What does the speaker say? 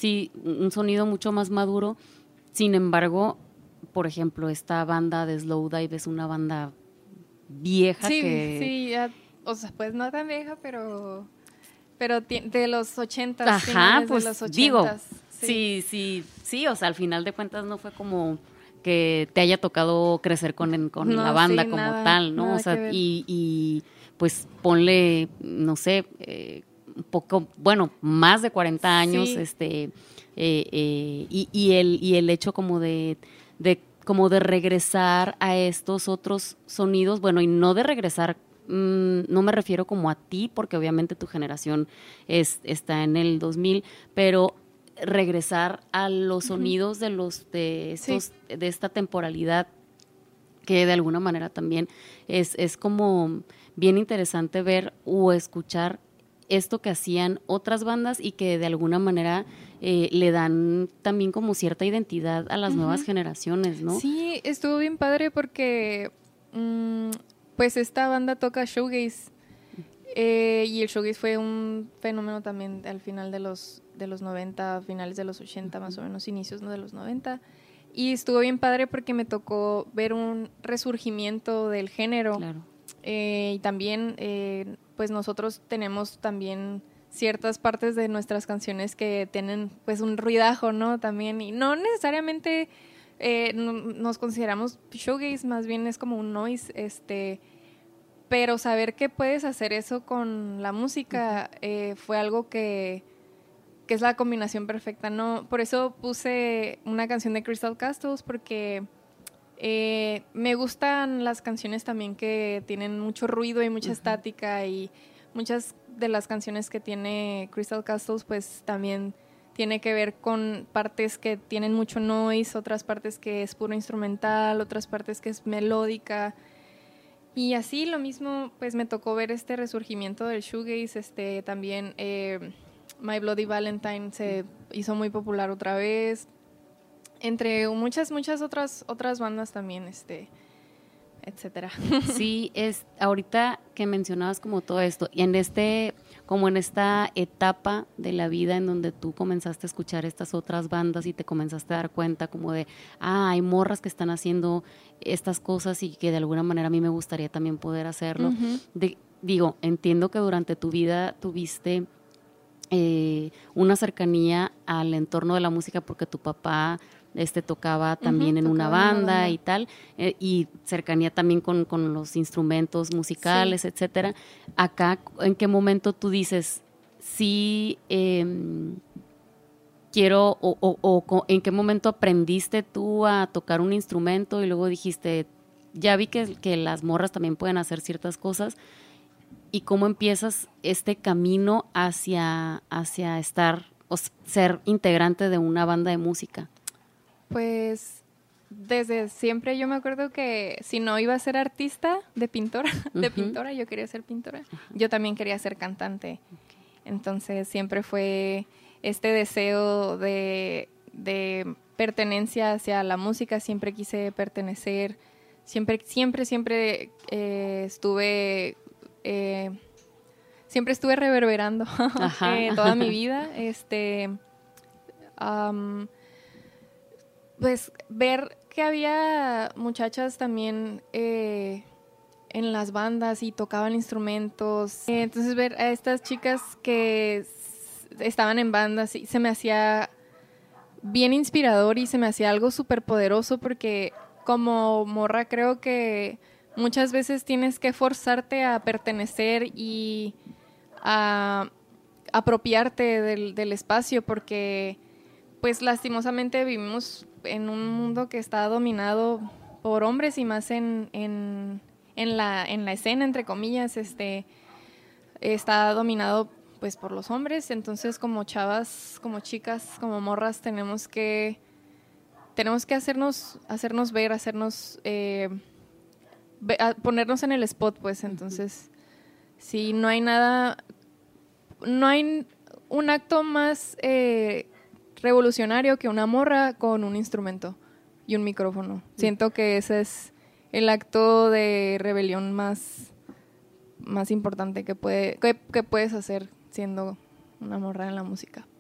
sí, un sonido mucho más maduro. Sin embargo, por ejemplo, esta banda de Slowdive es una banda vieja Sí, ya, o sea, pues no tan vieja, pero de los 80s, Ajá, finales de pues los 80s. digo, Sí. sí, o sea, al final de cuentas no fue como que te haya tocado crecer con la No, banda sí, como nada, tal, ¿no? O nada que sea, ver. y pues ponle, no sé, un poco, bueno, más de 40 años, Sí, y el hecho como como de regresar a estos otros sonidos, bueno, y no de regresar, no me refiero como a ti, porque obviamente tu generación está en el 2000, pero regresar a los sonidos sí. de esta temporalidad, que de alguna manera también es como bien interesante ver o escuchar esto que hacían otras bandas y que de alguna manera le dan también como cierta identidad a las nuevas generaciones, ¿no? Sí, estuvo bien padre porque pues esta banda toca shoegaze y el shoegaze fue un fenómeno también al final de los 90, finales de los 80 más o menos, inicios, ¿no?, de los 90. Y estuvo bien padre porque me tocó ver un resurgimiento del género. Claro. Y también pues nosotros tenemos también ciertas partes de nuestras canciones que tienen pues un ruidajo, ¿no? También, y no necesariamente nos consideramos shoegaze, más bien es como un noise, pero saber que puedes hacer eso con la música fue algo que es la combinación perfecta, ¿no? Por eso puse una canción de Crystal Castles, porque me gustan las canciones también que tienen mucho ruido y mucha estática, y muchas de las canciones que tiene Crystal Castles pues también tiene que ver con partes que tienen mucho noise, otras partes que es puro instrumental, otras partes que es melódica. Y así lo mismo, pues me tocó ver este resurgimiento del shoegaze, también My Bloody Valentine se hizo muy popular otra vez, entre muchas otras bandas también, etcétera. Sí, ahorita que mencionabas como todo esto, y como en esta etapa de la vida en donde tú comenzaste a escuchar estas otras bandas y te comenzaste a dar cuenta como de, hay morras que están haciendo estas cosas y que de alguna manera a mí me gustaría también poder hacerlo. Digo, entiendo que durante tu vida tuviste una cercanía al entorno de la música porque tu papá tocaba también en una Tocaba en una banda banda. y tal, y cercanía también con los instrumentos musicales, Sí. etcétera. Acá, ¿en qué momento tú dices, sí, quiero, en qué momento aprendiste tú a tocar un instrumento y luego dijiste, ya vi que las morras también pueden hacer ciertas cosas? ¿Y cómo empiezas este camino hacia estar o ser integrante de una banda de música? Pues desde siempre yo me acuerdo que si no iba a ser artista de pintora, yo quería ser pintora. Yo también quería ser cantante. Entonces siempre fue este deseo de pertenencia hacia la música, siempre quise pertenecer, siempre siempre estuve reverberando toda mi vida. Pues ver que había muchachas también en las bandas y tocaban instrumentos. Entonces ver a estas chicas que estaban en bandas y se me hacía bien inspirador y se me hacía algo súper poderoso, porque como morra creo que muchas veces tienes que forzarte a pertenecer y a apropiarte del espacio, porque pues lastimosamente vivimos en un mundo que está dominado por hombres, y más en la escena, entre comillas, está dominado pues por los hombres. Entonces como chavas, como chicas, como morras tenemos que hacernos ver, ponernos en el spot, pues. Entonces sí, no hay un acto más revolucionario que una morra con un instrumento y un micrófono. Siento que ese es el acto de rebelión más importante que puedes hacer siendo una morra en la música.